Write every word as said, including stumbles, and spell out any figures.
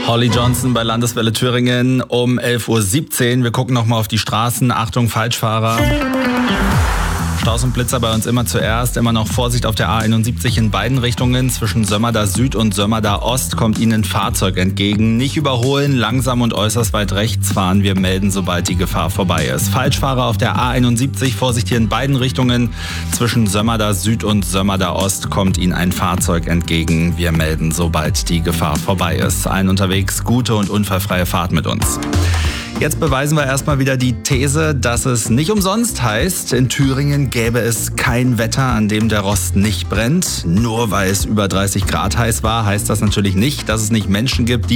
Holly Johnson bei Landeswelle Thüringen um elf Uhr siebzehn. Wir gucken nochmal auf die Straßen. Achtung, Falschfahrer. Staus und Blitzer bei uns immer zuerst. Immer noch Vorsicht auf der A einundsiebzig in beiden Richtungen. Zwischen Sömmerda Süd und Sömmerda Ost kommt Ihnen ein Fahrzeug entgegen. Nicht überholen, langsam und äußerst weit rechts fahren. Wir melden, sobald die Gefahr vorbei ist. Falschfahrer auf der A einundsiebzig. Vorsicht hier in beiden Richtungen. Zwischen Sömmerda Süd und Sömmerda Ost kommt Ihnen ein Fahrzeug entgegen. Wir melden, sobald die Gefahr vorbei ist. Allen unterwegs gute und unfallfreie Fahrt mit uns. Jetzt beweisen wir erstmal wieder die These, dass es nicht umsonst heißt, in Thüringen gäbe es kein Wetter, an dem der Rost nicht brennt. Nur weil es über dreißig Grad heiß war, heißt das natürlich nicht, dass es nicht Menschen gibt, die